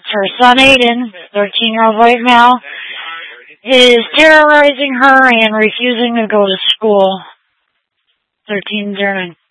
her son Aiden, 13-year-old white male, is terrorizing her and refusing to go to school. 1309.